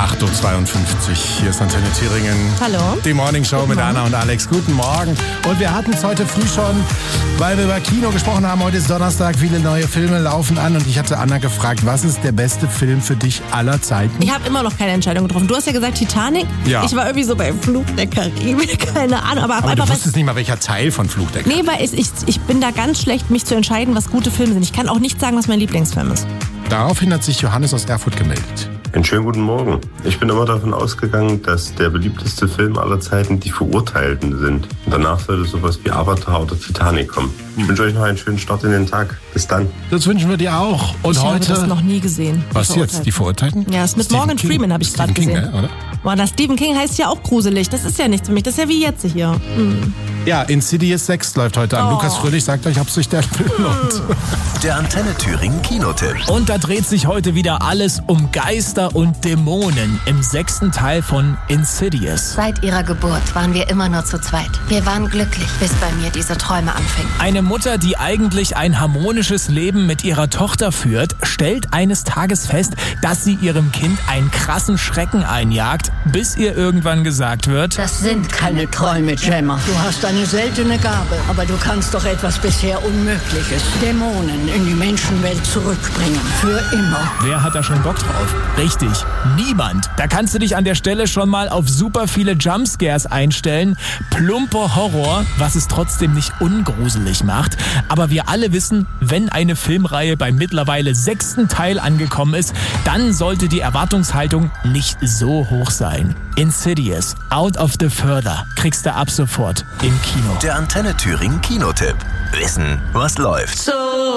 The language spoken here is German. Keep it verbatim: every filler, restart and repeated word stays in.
acht Uhr zweiundfünfzig. Hier ist Antenne Thüringen. Hallo. Die Morning Show mit Anna und Alex. Guten Morgen. Und wir hatten es heute früh schon, weil wir über Kino gesprochen haben. Heute ist Donnerstag, viele neue Filme laufen an. Und ich hatte Anna gefragt, was ist der beste Film für dich aller Zeiten? Ich habe immer noch keine Entscheidung getroffen. Du hast ja gesagt Titanic. Ja. Ich war irgendwie so bei Fluch der Karibik. Keine Ahnung. Aber, Aber einfach, du wusstest nicht mal, welcher Teil von Fluch der Karibik. Nee, weil ich, ich, ich bin da ganz schlecht, mich zu entscheiden, was gute Filme sind. Ich kann auch nicht sagen, was mein Lieblingsfilm ist. Daraufhin hat sich Johannes aus Erfurt gemeldet. Einen schönen guten Morgen. Ich bin immer davon ausgegangen, dass der beliebteste Film aller Zeiten Die Verurteilten sind. Und danach sollte sowas wie Avatar oder Titanic kommen. Ich wünsche euch noch einen schönen Start in den Tag. Bis dann. Das wünschen wir dir auch. Und ich heute. habe das noch nie gesehen. Was jetzt? Die Verurteilten? Ja, ist mit Stephen Morgan King. Freeman, habe ich gerade Stephen King, gesehen. ne, oder? Boah, das Stephen King heißt ja auch gruselig. Das ist ja nichts für mich. Das ist ja wie jetzt hier. Hm. Ja, Insidious sechs läuft heute an. Oh. Lukas Fröhlich sagt euch, ob sich der Film lohnt. Der Antenne Thüringen Kinotipp. Und da dreht sich heute wieder alles um Geister und Dämonen im sechsten Teil von Insidious. Seit ihrer Geburt waren wir immer nur zu zweit. Wir waren glücklich, bis bei mir diese Träume anfingen. Eine Mutter, die eigentlich ein harmonisches Leben mit ihrer Tochter führt, stellt eines Tages fest, dass sie ihrem Kind einen krassen Schrecken einjagt, bis ihr irgendwann gesagt wird: Das sind keine Träume, Gemma. Du hast eine seltene Gabe, aber du kannst doch etwas bisher Unmögliches: Dämonen in die Menschenwelt zurückbringen. Für immer. Wer hat da schon Bock drauf? Richtig, niemand. Da kannst du dich an der Stelle schon mal auf super viele Jumpscares einstellen. Plumper Horror, was es trotzdem nicht ungruselig macht. Aber wir alle wissen, wenn eine Filmreihe beim mittlerweile sechsten Teil angekommen ist, dann sollte die Erwartungshaltung nicht so hoch sein. Insidious, Out of the Further, kriegst du ab sofort im Kino. Der Antenne Thüringen Kinotipp. Wissen, was läuft. So